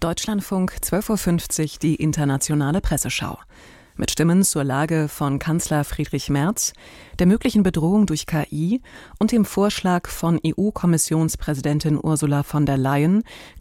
Deutschlandfunk 12.50 Uhr die internationale Presseschau. Mit Stimmen zur Lage von Kanzler Friedrich Merz, der möglichen Bedrohung durch KI und dem Vorschlag von EU-Kommissionspräsidentin Ursula von der Leyen,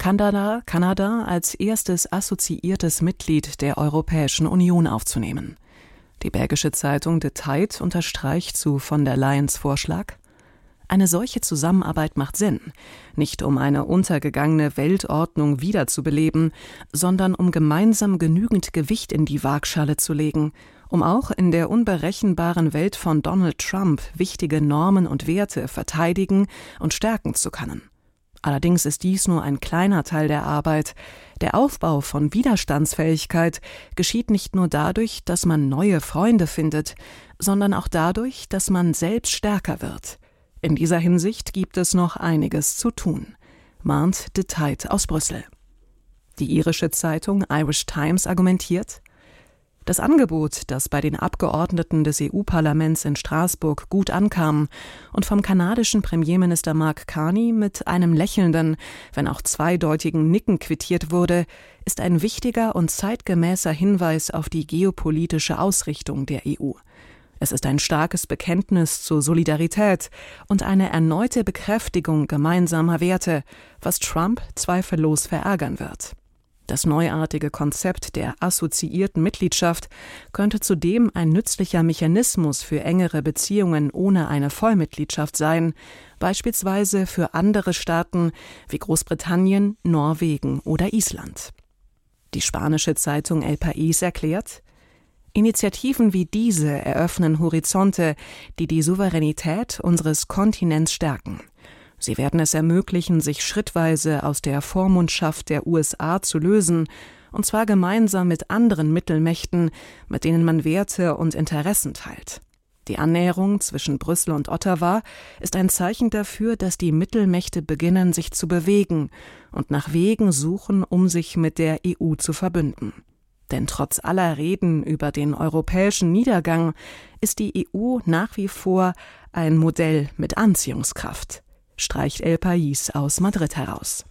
Kanada als erstes assoziiertes Mitglied der Europäischen Union aufzunehmen. Die belgische Zeitung De Tijd unterstreicht zu von der Leyens Vorschlag: Eine solche Zusammenarbeit macht Sinn, nicht um eine untergegangene Weltordnung wiederzubeleben, sondern um gemeinsam genügend Gewicht in die Waagschale zu legen, um auch in der unberechenbaren Welt von Donald Trump wichtige Normen und Werte verteidigen und stärken zu können. Allerdings ist dies nur ein kleiner Teil der Arbeit. Der Aufbau von Widerstandsfähigkeit geschieht nicht nur dadurch, dass man neue Freunde findet, sondern auch dadurch, dass man selbst stärker wird. In dieser Hinsicht gibt es noch einiges zu tun, mahnt De Tijd aus Brüssel. Die irische Zeitung Irish Times argumentiert: Das Angebot, das bei den Abgeordneten des EU-Parlaments in Straßburg gut ankam und vom kanadischen Premierminister Mark Carney mit einem lächelnden, wenn auch zweideutigen Nicken quittiert wurde, ist ein wichtiger und zeitgemäßer Hinweis auf die geopolitische Ausrichtung der EU. Es ist ein starkes Bekenntnis zur Solidarität und eine erneute Bekräftigung gemeinsamer Werte, was Trump zweifellos verärgern wird. Das neuartige Konzept der assoziierten Mitgliedschaft könnte zudem ein nützlicher Mechanismus für engere Beziehungen ohne eine Vollmitgliedschaft sein, beispielsweise für andere Staaten wie Großbritannien, Norwegen oder Island. Die spanische Zeitung El País erklärt: Initiativen wie diese eröffnen Horizonte, die die Souveränität unseres Kontinents stärken. Sie werden es ermöglichen, sich schrittweise aus der Vormundschaft der USA zu lösen, und zwar gemeinsam mit anderen Mittelmächten, mit denen man Werte und Interessen teilt. Die Annäherung zwischen Brüssel und Ottawa ist ein Zeichen dafür, dass die Mittelmächte beginnen, sich zu bewegen und nach Wegen suchen, um sich mit der EU zu verbünden. Denn trotz aller Reden über den europäischen Niedergang ist die EU nach wie vor ein Modell mit Anziehungskraft, streicht El País aus Madrid heraus.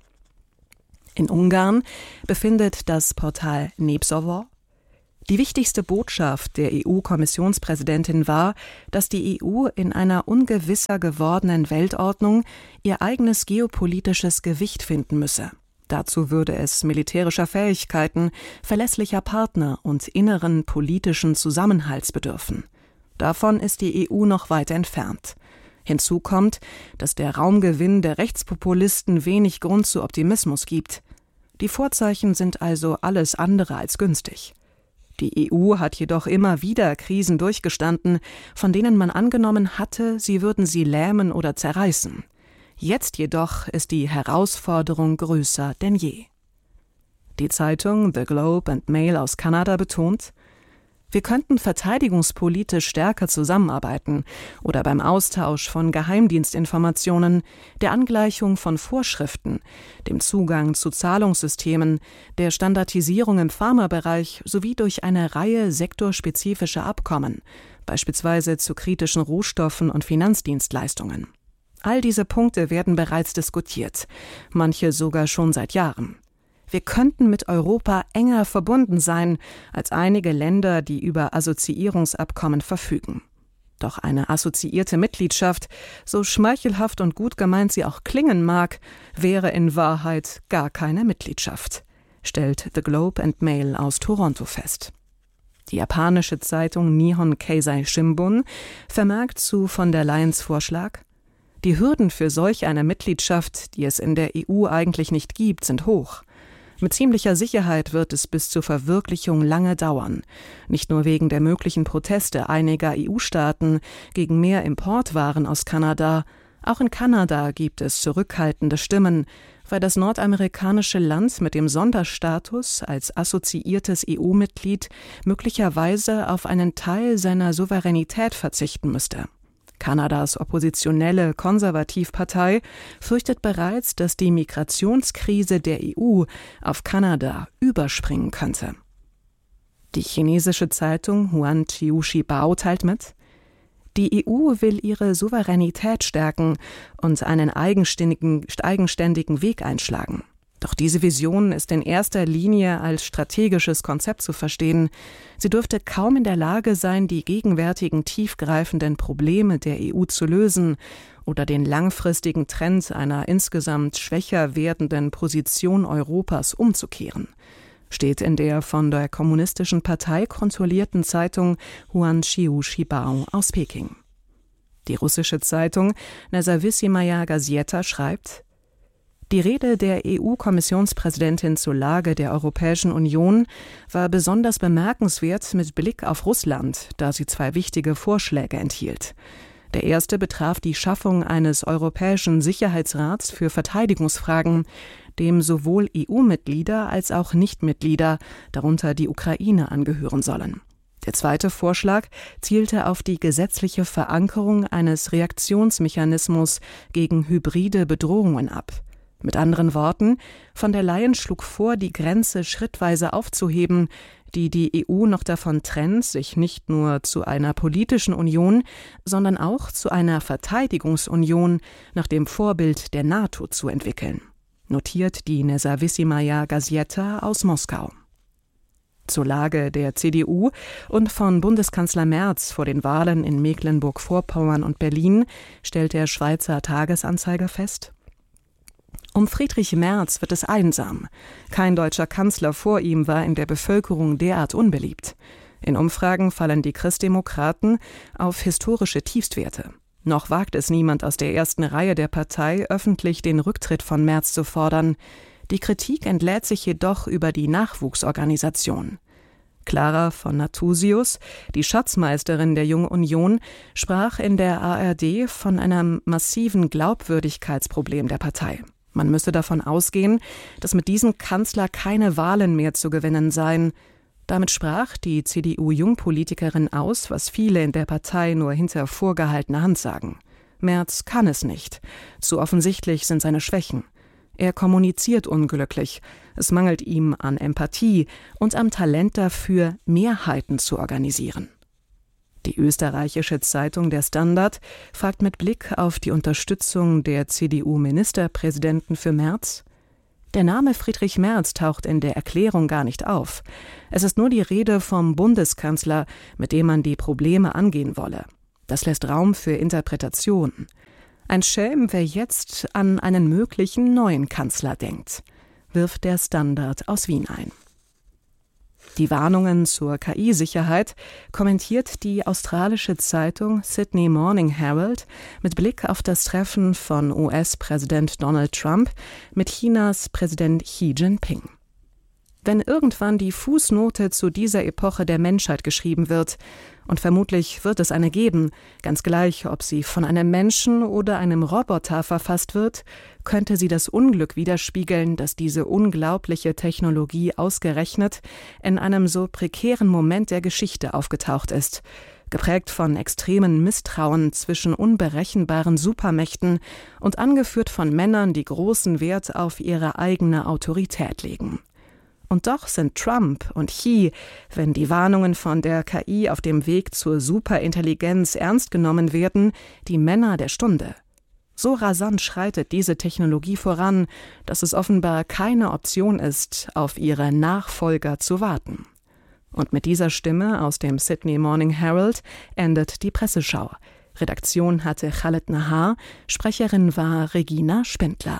In Ungarn befindet das Portal Népszava: Die wichtigste Botschaft der EU-Kommissionspräsidentin war, dass die EU in einer ungewisser gewordenen Weltordnung ihr eigenes geopolitisches Gewicht finden müsse. Dazu würde es militärischer Fähigkeiten, verlässlicher Partner und inneren politischen Zusammenhalts bedürfen. Davon ist die EU noch weit entfernt. Hinzu kommt, dass der Raumgewinn der Rechtspopulisten wenig Grund zu Optimismus gibt. Die Vorzeichen sind also alles andere als günstig. Die EU hat jedoch immer wieder Krisen durchgestanden, von denen man angenommen hatte, sie würden sie lähmen oder zerreißen. Jetzt jedoch ist die Herausforderung größer denn je. Die Zeitung The Globe and Mail aus Kanada betont: Wir könnten verteidigungspolitisch stärker zusammenarbeiten oder beim Austausch von Geheimdienstinformationen, der Angleichung von Vorschriften, dem Zugang zu Zahlungssystemen, der Standardisierung im Pharmabereich sowie durch eine Reihe sektorspezifischer Abkommen, beispielsweise zu kritischen Rohstoffen und Finanzdienstleistungen. All diese Punkte werden bereits diskutiert, manche sogar schon seit Jahren. Wir könnten mit Europa enger verbunden sein als einige Länder, die über Assoziierungsabkommen verfügen. Doch eine assoziierte Mitgliedschaft, so schmeichelhaft und gut gemeint sie auch klingen mag, wäre in Wahrheit gar keine Mitgliedschaft, stellt The Globe and Mail aus Toronto fest. Die japanische Zeitung Nihon Keizai Shimbun vermerkt zu von der Leyens Vorschlag: Die Hürden für solch eine Mitgliedschaft, die es in der EU eigentlich nicht gibt, sind hoch. Mit ziemlicher Sicherheit wird es bis zur Verwirklichung lange dauern. Nicht nur wegen der möglichen Proteste einiger EU-Staaten gegen mehr Importwaren aus Kanada. Auch in Kanada gibt es zurückhaltende Stimmen, weil das nordamerikanische Land mit dem Sonderstatus als assoziiertes EU-Mitglied möglicherweise auf einen Teil seiner Souveränität verzichten müsste. Kanadas oppositionelle Konservativpartei fürchtet bereits, dass die Migrationskrise der EU auf Kanada überspringen könnte. Die chinesische Zeitung Huanqiu Shibao teilt mit: Die EU will ihre Souveränität stärken und einen eigenständigen Weg einschlagen. Doch diese Vision ist in erster Linie als strategisches Konzept zu verstehen. Sie dürfte kaum in der Lage sein, die gegenwärtigen tiefgreifenden Probleme der EU zu lösen oder den langfristigen Trend einer insgesamt schwächer werdenden Position Europas umzukehren, steht in der von der Kommunistischen Partei kontrollierten Zeitung Huanqiu Shibao aus Peking. Die russische Zeitung Nezawissimaya Gazeta schreibt: Die Rede der EU-Kommissionspräsidentin zur Lage der Europäischen Union war besonders bemerkenswert mit Blick auf Russland, da sie 2 wichtige Vorschläge enthielt. Der erste betraf die Schaffung eines Europäischen Sicherheitsrats für Verteidigungsfragen, dem sowohl EU-Mitglieder als auch Nichtmitglieder, darunter die Ukraine, angehören sollen. Der zweite Vorschlag zielte auf die gesetzliche Verankerung eines Reaktionsmechanismus gegen hybride Bedrohungen ab. Mit anderen Worten, von der Leyen schlug vor, die Grenze schrittweise aufzuheben, die die EU noch davon trennt, sich nicht nur zu einer politischen Union, sondern auch zu einer Verteidigungsunion nach dem Vorbild der NATO zu entwickeln, notiert die Nezawissimaya Gazeta aus Moskau. Zur Lage der CDU und von Bundeskanzler Merz vor den Wahlen in Mecklenburg-Vorpommern und Berlin stellt der Schweizer Tagesanzeiger fest: Um Friedrich Merz wird es einsam. Kein deutscher Kanzler vor ihm war in der Bevölkerung derart unbeliebt. In Umfragen fallen die Christdemokraten auf historische Tiefstwerte. Noch wagt es niemand aus der ersten Reihe der Partei, öffentlich den Rücktritt von Merz zu fordern. Die Kritik entlädt sich jedoch über die Nachwuchsorganisation. Clara von Nathusius, die Schatzmeisterin der Jungen Union, sprach in der ARD von einem massiven Glaubwürdigkeitsproblem der Partei. Man müsse davon ausgehen, dass mit diesem Kanzler keine Wahlen mehr zu gewinnen seien. Damit sprach die CDU-Jungpolitikerin aus, was viele in der Partei nur hinter vorgehaltener Hand sagen. Merz kann es nicht. Zu offensichtlich sind seine Schwächen. Er kommuniziert unglücklich. Es mangelt ihm an Empathie und am Talent dafür, Mehrheiten zu organisieren. Die österreichische Zeitung Der Standard fragt mit Blick auf die Unterstützung der CDU-Ministerpräsidenten für Merz: Der Name Friedrich Merz taucht in der Erklärung gar nicht auf. Es ist nur die Rede vom Bundeskanzler, mit dem man die Probleme angehen wolle. Das lässt Raum für Interpretationen. Ein Schelm, wer jetzt an einen möglichen neuen Kanzler denkt, wirft Der Standard aus Wien ein. Die Warnungen zur KI-Sicherheit kommentiert die australische Zeitung Sydney Morning Herald mit Blick auf das Treffen von US-Präsident Donald Trump mit Chinas Präsident Xi Jinping. Wenn irgendwann die Fußnote zu dieser Epoche der Menschheit geschrieben wird, und vermutlich wird es eine geben, ganz gleich, ob sie von einem Menschen oder einem Roboter verfasst wird, könnte sie das Unglück widerspiegeln, dass diese unglaubliche Technologie ausgerechnet in einem so prekären Moment der Geschichte aufgetaucht ist, geprägt von extremen Misstrauen zwischen unberechenbaren Supermächten und angeführt von Männern, die großen Wert auf ihre eigene Autorität legen. Und doch sind Trump und Xi, wenn die Warnungen von der KI auf dem Weg zur Superintelligenz ernst genommen werden, die Männer der Stunde. So rasant schreitet diese Technologie voran, dass es offenbar keine Option ist, auf ihre Nachfolger zu warten. Und mit dieser Stimme aus dem Sydney Morning Herald endet die Presseschau. Redaktion hatte Khaled Nahar, Sprecherin war Regina Spindler.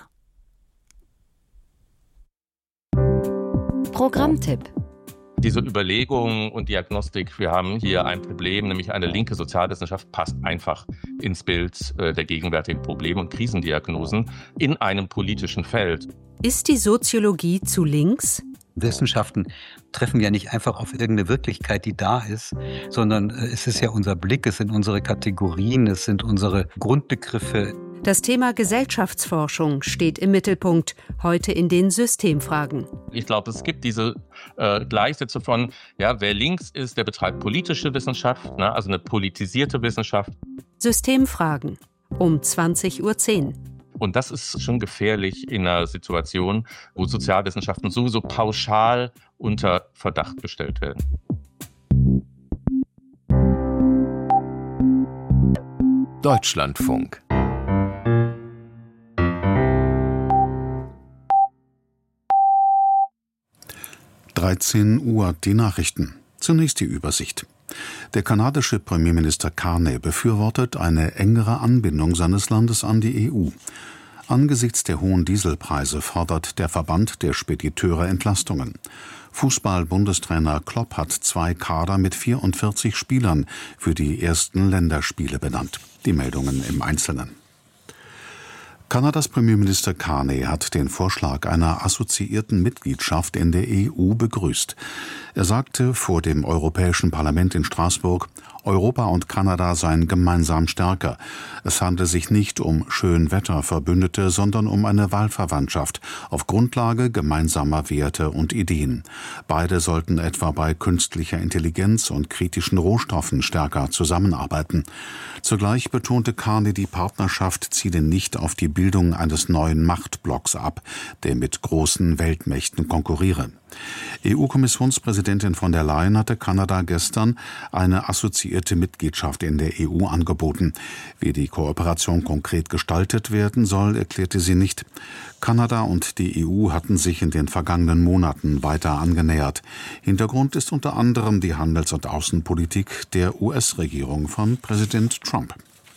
Programmtipp. Diese Überlegung und Diagnostik, wir haben hier ein Problem, nämlich eine linke Sozialwissenschaft, passt einfach ins Bild der gegenwärtigen Probleme und Krisendiagnosen in einem politischen Feld. Ist die Soziologie zu links? Wissenschaften treffen ja nicht einfach auf irgendeine Wirklichkeit, die da ist, sondern es ist ja unser Blick, es sind unsere Kategorien, es sind unsere Grundbegriffe. Das Thema Gesellschaftsforschung steht im Mittelpunkt, heute in den Systemfragen. Ich glaube, es gibt diese Gleichsätze von, ja, wer links ist, der betreibt politische Wissenschaft, ne, also eine politisierte Wissenschaft. Systemfragen um 20:10 Uhr. Und das ist schon gefährlich in einer Situation, wo Sozialwissenschaften sowieso pauschal unter Verdacht gestellt werden. Deutschlandfunk. 13 Uhr die Nachrichten. Zunächst die Übersicht. Der kanadische Premierminister Carney befürwortet eine engere Anbindung seines Landes an die EU. Angesichts der hohen Dieselpreise fordert der Verband der Spediteure Entlastungen. Fußball-Bundestrainer Klopp hat 2 Kader mit 44 Spielern für die ersten Länderspiele benannt. Die Meldungen im Einzelnen. Kanadas Premierminister Carney hat den Vorschlag einer assoziierten Mitgliedschaft in der EU begrüßt. Er sagte vor dem Europäischen Parlament in Straßburg, Europa und Kanada seien gemeinsam stärker. Es handle sich nicht um Schönwetterverbündete, sondern um eine Wahlverwandtschaft auf Grundlage gemeinsamer Werte und Ideen. Beide sollten etwa bei künstlicher Intelligenz und kritischen Rohstoffen stärker zusammenarbeiten. Zugleich betonte Carney, die Partnerschaft ziele nicht auf die Bildung eines neuen Machtblocks ab, der mit großen Weltmächten konkurriere. EU-Kommissionspräsidentin von der Leyen hatte Kanada gestern eine assoziierte Mitgliedschaft in der EU angeboten. Wie die Kooperation konkret gestaltet werden soll, erklärte sie nicht. Kanada und die EU hatten sich in den vergangenen Monaten weiter angenähert. Hintergrund ist unter anderem die Handels- und Außenpolitik der US-Regierung von Präsident Trump.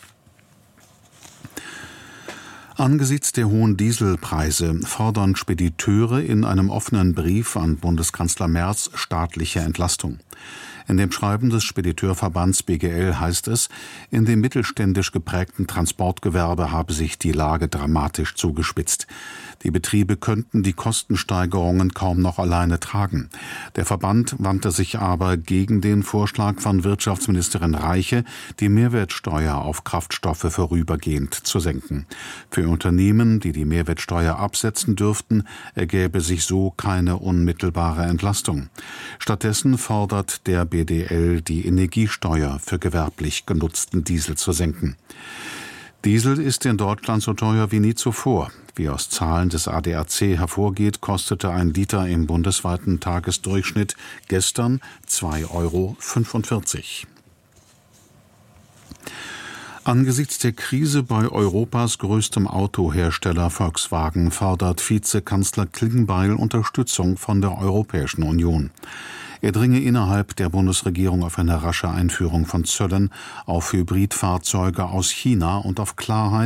Angesichts der hohen Dieselpreise fordern Spediteure in einem offenen Brief an Bundeskanzler Merz staatliche Entlastung. In dem Schreiben des Spediteurverbands BGL heißt es, in dem mittelständisch geprägten Transportgewerbe habe sich die Lage dramatisch zugespitzt. Die Betriebe könnten die Kostensteigerungen kaum noch alleine tragen. Der Verband wandte sich aber gegen den Vorschlag von Wirtschaftsministerin Reiche, die Mehrwertsteuer auf Kraftstoffe vorübergehend zu senken. Für Unternehmen, die die Mehrwertsteuer absetzen dürften, ergäbe sich so keine unmittelbare Entlastung. Stattdessen fordert der BDL, die Energiesteuer für gewerblich genutzten Diesel zu senken. Diesel ist in Deutschland so teuer wie nie zuvor. Wie aus Zahlen des ADAC hervorgeht, kostete ein Liter im bundesweiten Tagesdurchschnitt gestern 2,45 €. Angesichts der Krise bei Europas größtem Autohersteller Volkswagen fordert Vizekanzler Klingbeil Unterstützung von der Europäischen Union. Er dringe innerhalb der Bundesregierung auf eine rasche Einführung von Zöllen auf Hybridfahrzeuge aus China und auf Klarheit